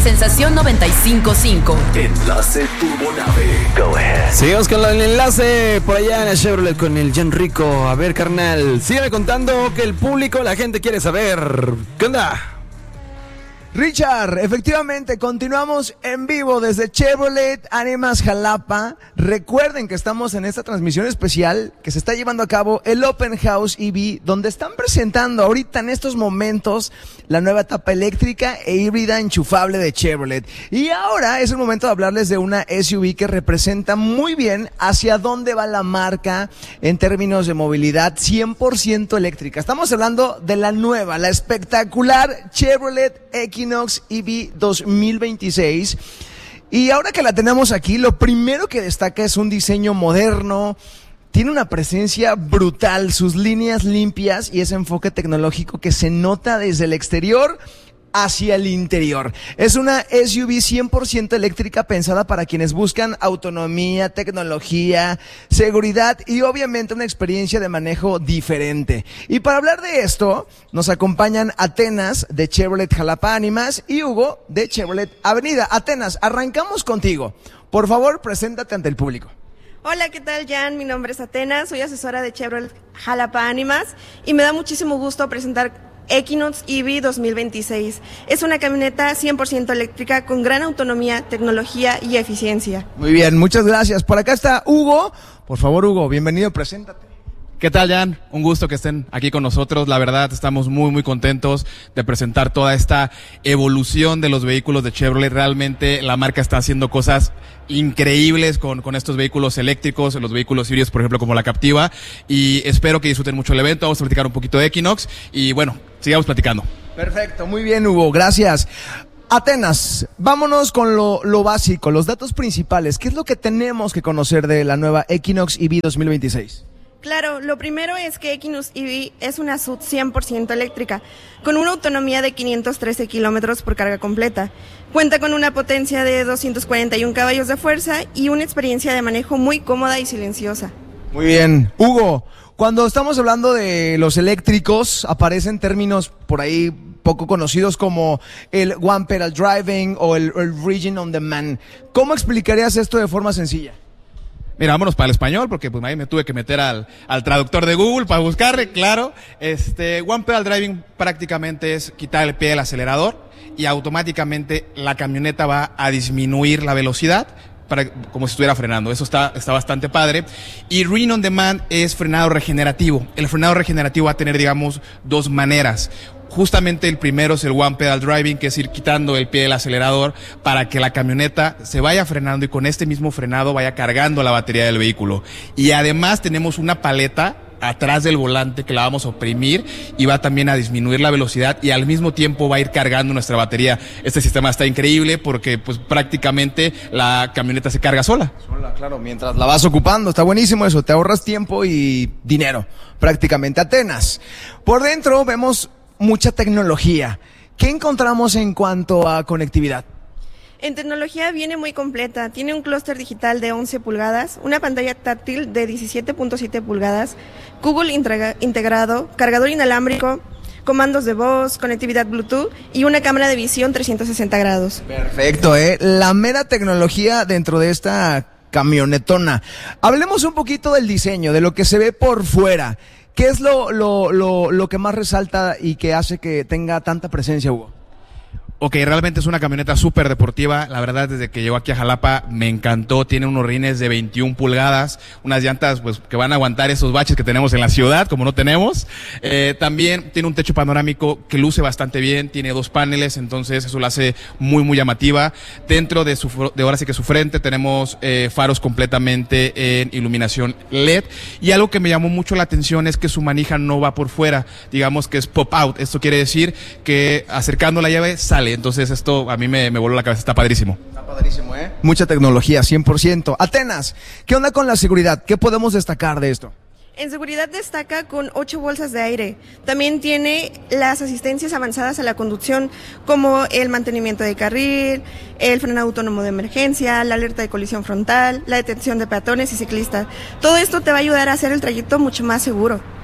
Sensación 95.5. Enlace Turbonave. Go ahead. Seguimos con el enlace por allá en el Chevrolet con el Jan Rico. A ver, carnal, sígueme contando que el público, la gente quiere saber. ¿Qué onda? Richard, efectivamente, continuamos en vivo desde Chevrolet Animas Jalapa. Recuerden que estamos en esta transmisión especial que se está llevando a cabo el Open House EV, donde están presentando ahorita en estos momentos la nueva etapa eléctrica e híbrida enchufable de Chevrolet. Y ahora es el momento de hablarles de una SUV que representa muy bien hacia dónde va la marca en términos de movilidad 100% eléctrica. Estamos hablando de la nueva, la espectacular Chevrolet Equinox EV 2026. Y ahora que la tenemos aquí, lo primero que destaca es un diseño moderno. Tiene una presencia brutal, sus líneas limpias y ese enfoque tecnológico que se nota desde el exterior hacia el interior. Es una SUV 100% eléctrica pensada para quienes buscan autonomía, tecnología, seguridad y obviamente una experiencia de manejo diferente. Y para hablar de esto, nos acompañan Atenas de Chevrolet Jalapa Animas y Hugo de Chevrolet Avenida. Atenas, arrancamos contigo. Por favor, preséntate ante el público. Hola, ¿qué tal, Jan? Mi nombre es Atenas, soy asesora de Chevrolet Jalapa Animas y me da muchísimo gusto presentar Equinox EV 2026. Es una camioneta 100% eléctrica con gran autonomía, tecnología y eficiencia. Muy bien, muchas gracias. Por acá está Hugo. Por favor, Hugo, bienvenido, preséntate. ¿Qué tal, Jan? Un gusto que estén aquí con nosotros. La verdad, estamos muy contentos de presentar toda esta evolución de los vehículos de Chevrolet. Realmente la marca está haciendo cosas increíbles con estos vehículos eléctricos, los vehículos híbridos, por ejemplo, como la Captiva. Y espero que disfruten mucho el evento. Vamos a platicar un poquito de Equinox y bueno, sigamos platicando. Perfecto, muy bien, Hugo, gracias. Atenas, vámonos con lo básico, los datos principales. ¿Qué es lo que tenemos que conocer de la nueva Equinox EV 2026? Claro, lo primero es que Equinox EV es una SUV 100% eléctrica, con una autonomía de 513 kilómetros por carga completa. Cuenta con una potencia de 241 caballos de fuerza y una experiencia de manejo muy cómoda y silenciosa. Muy bien. Hugo, cuando estamos hablando de los eléctricos, aparecen términos por ahí poco conocidos como el One Pedal Driving o el Region on Demand. ¿Cómo explicarías esto de forma sencilla? Mira, vámonos para el español, porque pues ahí me tuve que meter al traductor de Google para buscarle, claro. One Pedal Driving prácticamente es quitar el pie del acelerador y automáticamente la camioneta va a disminuir la velocidad como si estuviera frenando. Eso está bastante padre. Y Rain on Demand es frenado regenerativo. El frenado regenerativo va a tener, digamos, dos maneras. Justamente el primero es el One Pedal Driving, que es ir quitando el pie del acelerador para que la camioneta se vaya frenando y con este mismo frenado vaya cargando la batería del vehículo. Y además tenemos una paleta atrás del volante que la vamos a oprimir y va también a disminuir la velocidad y al mismo tiempo va a ir cargando nuestra batería. Este sistema está increíble porque pues prácticamente la camioneta se carga sola. Claro, mientras la vas ocupando, está buenísimo eso, te ahorras tiempo y dinero, prácticamente. Atenas, por dentro vemos mucha tecnología. ¿Qué encontramos en cuanto a conectividad? En tecnología viene muy completa. Tiene un clúster digital de 11 pulgadas, una pantalla táctil de 17.7 pulgadas, Google integrado, cargador inalámbrico, comandos de voz, conectividad Bluetooth y una cámara de visión 360 grados. Perfecto, la mera tecnología dentro de esta camionetona. Hablemos un poquito del diseño, de lo que se ve por fuera. ¿Qué es lo que más resalta y que hace que tenga tanta presencia, Hugo? Ok, realmente es una camioneta súper deportiva. La verdad, desde que llegó aquí a Jalapa me encantó. Tiene unos rines de 21 pulgadas, unas llantas pues que van a aguantar esos baches que tenemos en la ciudad, como no tenemos. También tiene un techo panorámico que luce bastante bien. Tiene 2 paneles, entonces eso la hace muy llamativa. Dentro de ahora sí que su frente tenemos faros completamente en iluminación LED. Y algo que me llamó mucho la atención es que su manija no va por fuera. Digamos que es pop-out. Esto quiere decir que acercando la llave sale. Entonces esto a mí me voló la cabeza, está padrísimo. Está padrísimo, Mucha tecnología, 100%. Atenas, ¿qué onda con la seguridad? ¿Qué podemos destacar de esto? En seguridad destaca con 8 bolsas de aire. También tiene las asistencias avanzadas a la conducción, como el mantenimiento de carril, el frenado autónomo de emergencia, la alerta de colisión frontal, la detención de peatones y ciclistas. Todo esto te va a ayudar a hacer el trayecto mucho más seguro.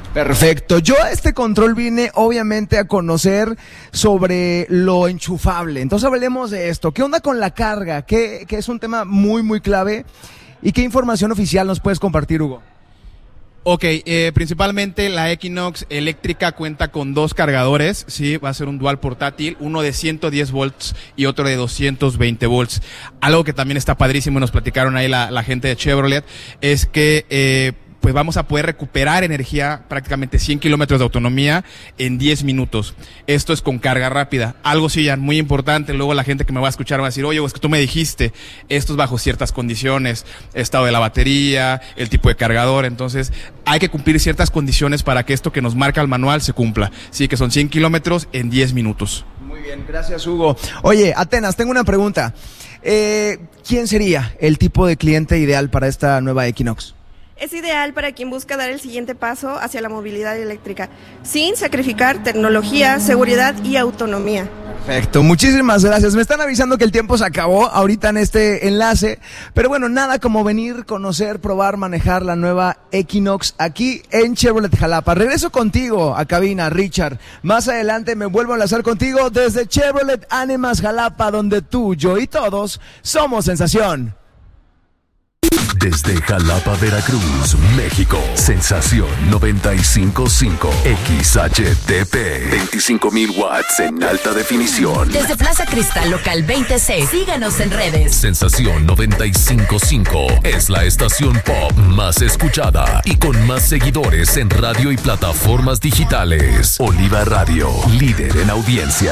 Perfecto. Yo a este control vine obviamente a conocer sobre lo enchufable. Entonces hablemos de esto. ¿Qué onda con la carga? Que es un tema muy, muy clave. ¿Y qué información oficial nos puedes compartir, Hugo? Ok, principalmente la Equinox eléctrica cuenta con 2 cargadores, sí, va a ser un dual portátil, uno de 110 volts y otro de 220 volts. Algo que también está padrísimo y nos platicaron ahí la gente de Chevrolet es que pues vamos a poder recuperar energía, prácticamente 100 kilómetros de autonomía en 10 minutos. Esto es con carga rápida. Algo sí, ya muy importante, luego la gente que me va a escuchar va a decir, oye, es que tú me dijiste, esto es bajo ciertas condiciones, estado de la batería, el tipo de cargador, entonces hay que cumplir ciertas condiciones para que esto que nos marca el manual se cumpla. Sí, que son 100 kilómetros en 10 minutos. Muy bien, gracias, Hugo. Oye, Atenas, tengo una pregunta. ¿Quién sería el tipo de cliente ideal para esta nueva Equinox? Es ideal para quien busca dar el siguiente paso hacia la movilidad eléctrica, sin sacrificar tecnología, seguridad y autonomía. Perfecto, muchísimas gracias. Me están avisando que el tiempo se acabó ahorita en este enlace, pero bueno, nada como venir, conocer, probar, manejar la nueva Equinox aquí en Chevrolet Jalapa. Regreso contigo a cabina, Richard. Más adelante me vuelvo a enlazar contigo desde Chevrolet Animas Jalapa, donde tú, yo y todos somos sensación. Desde Jalapa, Veracruz, México. Sensación 95.5 XHTP. 25,000 watts en alta definición. Desde Plaza Cristal Local 20C. Síganos en redes. Sensación 95.5 es la estación pop más escuchada y con más seguidores en radio y plataformas digitales. Oliva Radio, líder en audiencia.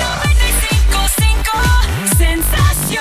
95.5 Sensación.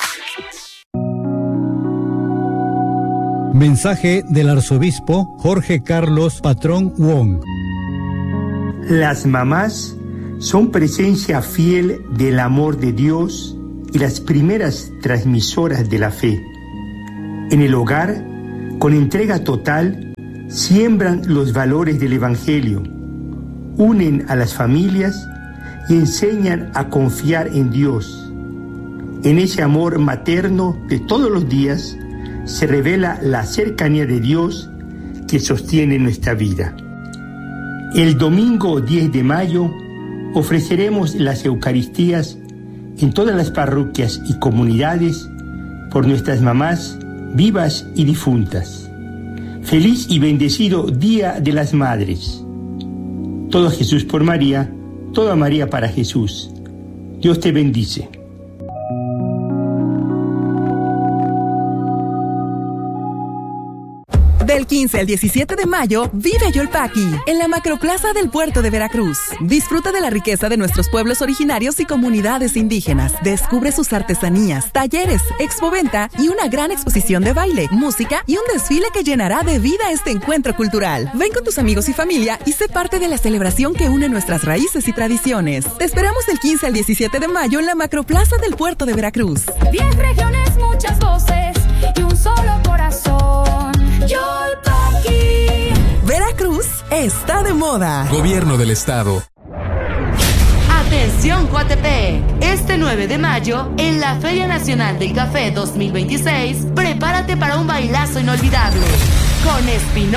Mensaje del arzobispo Jorge Carlos Patrón Wong. Las mamás son presencia fiel del amor de Dios y las primeras transmisoras de la fe. En el hogar, con entrega total, siembran los valores del Evangelio, unen a las familias y enseñan a confiar en Dios. En ese amor materno de todos los días, se revela la cercanía de Dios que sostiene nuestra vida. El domingo 10 de mayo ofreceremos las Eucaristías en todas las parroquias y comunidades por nuestras mamás vivas y difuntas. Feliz y bendecido Día de las Madres. Todo Jesús por María, toda María para Jesús. Dios te bendice. Del 15 al 17 de mayo, vive Yolpaqui, en la Macroplaza del Puerto de Veracruz. Disfruta de la riqueza de nuestros pueblos originarios y comunidades indígenas. Descubre sus artesanías, talleres, expoventa y una gran exposición de baile, música y un desfile que llenará de vida este encuentro cultural. Ven con tus amigos y familia y sé parte de la celebración que une nuestras raíces y tradiciones. Te esperamos del 15 al 17 de mayo en la Macroplaza del Puerto de Veracruz. 10 regiones, muchas voces y un solo corazón. Yolpaqui. Veracruz está de moda. Gobierno del Estado. Atención Coatepec, este 9 de mayo en la Feria Nacional del Café 2026, prepárate para un bailazo inolvidable con Espinosa.